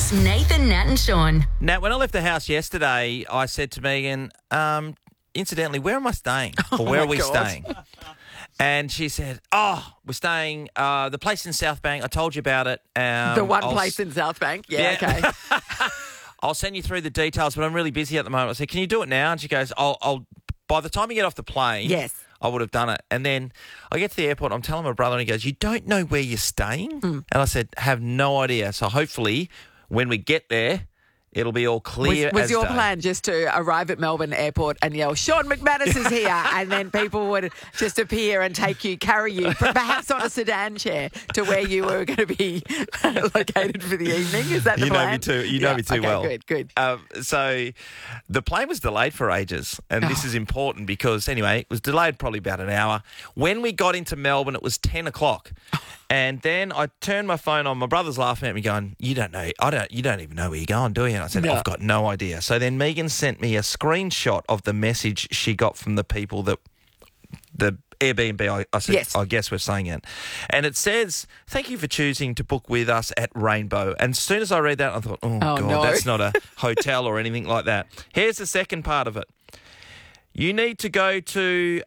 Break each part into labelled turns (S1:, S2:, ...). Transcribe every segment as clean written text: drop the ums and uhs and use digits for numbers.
S1: It's Nathan, Nat and Sean.
S2: Nat, when I left the house yesterday, I said to Megan, incidentally, where am I staying? Or where are we staying? And she said, we're staying the place in South Bank. I told you about it.
S3: The one place in South Bank? Yeah. Okay.
S2: I'll send you through the details, but I'm really busy at the moment. I said, can you do it now? And she goes, I'll by the time you get off the plane,
S3: Yes.
S2: I would have done it. And then I get to the airport, I'm telling my brother, and he goes, you don't know where you're staying? And I said, have no idea. So hopefully when we get there, it'll be all clear
S3: Was
S2: as
S3: your
S2: day.
S3: plan just to arrive at Melbourne Airport and yell, Sean McManus is here, and then people would just appear and carry you, perhaps on a sedan chair, to where you were going to be located for the evening? Is that the
S2: You
S3: plan?
S2: know me too. You know me too well.
S3: Good.
S2: So the plane was delayed for ages, and this is important because, anyway, it was delayed probably about an hour. When we got into Melbourne, it was 10 o'clock. And then I turned my phone on. My brother's laughing at me going, you don't even know where you're going, do you? And I said,
S3: No.
S2: I've got no idea. So then Megan sent me a screenshot of the message she got from the people that the Airbnb, I said,
S3: Yes.
S2: I guess we're saying it. And it says, thank you for choosing to book with us at Rainbow. And as soon as I read that, I thought, oh God,
S3: no.
S2: that's not a hotel or anything like that. Here's the second part of it. You need to go to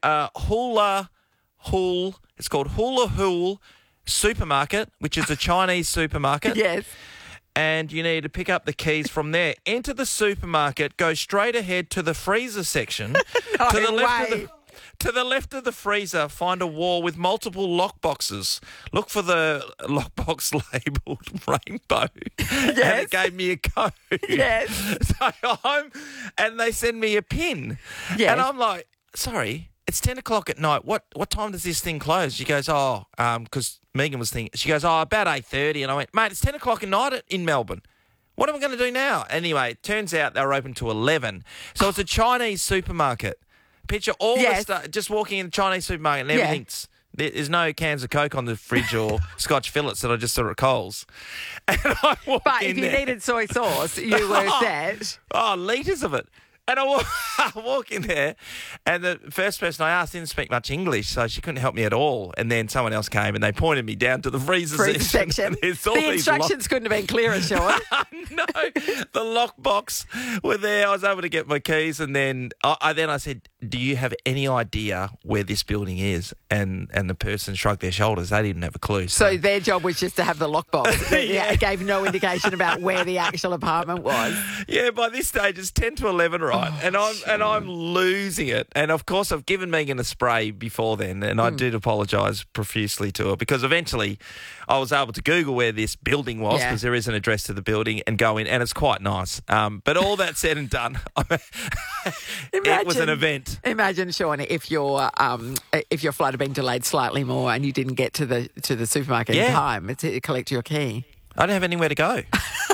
S2: it's called Hula Hool Supermarket, which is a Chinese supermarket.
S3: Yes.
S2: And you need to pick up the keys from there. Enter the supermarket, go straight ahead to the freezer section. To the left of the freezer, find a wall with multiple lock boxes. Look for the lockbox labelled Rainbow.
S3: Yes.
S2: And it gave me a code.
S3: Yes.
S2: And they send me a pin.
S3: Yes.
S2: And I'm like, sorry, it's 10 o'clock at night. What time does this thing close? She goes, because Megan was thinking, she goes, about 8:30. And I went, mate, it's 10 o'clock at night in Melbourne. What am I going to do now? Anyway, it turns out they were open to 11. So it's a Chinese supermarket. Picture all the stuff, just walking in the Chinese supermarket and everything's, there's no cans of Coke on the fridge or Scotch Phillips that I just saw at Coles. And I walk
S3: But
S2: in
S3: if you
S2: there.
S3: needed soy sauce, you were set.
S2: Litres of it. And I walk in there, and the first person I asked didn't speak much English, so she couldn't help me at all. And then someone else came, and they pointed me down to the freezer section.
S3: section.
S2: There's all
S3: The
S2: these
S3: instructions couldn't have been clearer, Sean.
S2: No, the lockbox were there. I was able to get my keys, and then I said, "Do you have any idea where this building is?" And the person shrugged their shoulders. They didn't have a clue.
S3: So their job was just to have the lockbox. It gave no indication about where the actual apartment was.
S2: Yeah, by this stage it's 10 to 11, right? And I'm losing it. And of course I've given Megan a spray before then, and I did apologise profusely to her because eventually I was able to Google where this building was because there is an address to the building and go in, and it's quite nice. But all that said and done, it was an event.
S3: Imagine, Sean, if your flight had been delayed slightly more and you didn't get to the supermarket in time to collect your key.
S2: I don't have anywhere to go.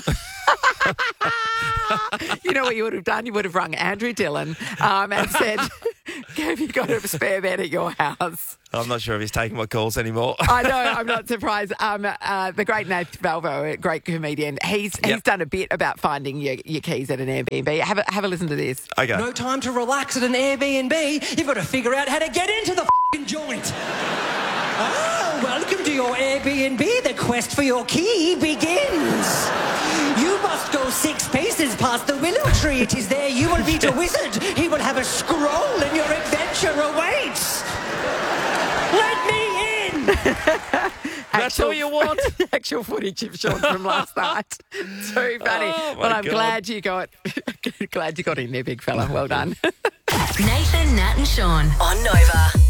S3: You know what you would have done? You would have rung Andrew Dillon and said, have you got a spare bed at your house?
S2: I'm not sure if he's taking my calls anymore.
S3: I know, I'm not surprised. The great Nath Valvo, a great comedian, he's done a bit about finding your keys at an Airbnb. Have a listen to this.
S2: Okay.
S4: No time to relax at an Airbnb. You've got to figure out how to get into the f***ing joint. Welcome to your Airbnb. The quest for your key begins. You must go 6 paces past the willow tree. It is there you will meet a wizard. He will have a scroll and your adventure awaits. Let me in.
S2: That's all you want?
S3: Actual footage of Sean from last night. Too funny. Well, I'm glad you got in there, big fella. Well done.
S1: Nathan, Nat and Sean on Nova.